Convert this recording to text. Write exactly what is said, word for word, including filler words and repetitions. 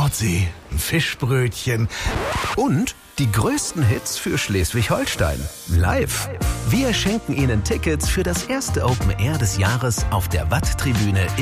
Nordsee, ein Fischbrötchen Und die größten Hits für Schleswig-Holstein. Live. Wir schenken Ihnen Tickets für das erste Open Air des Jahres auf der Watt-Tribüne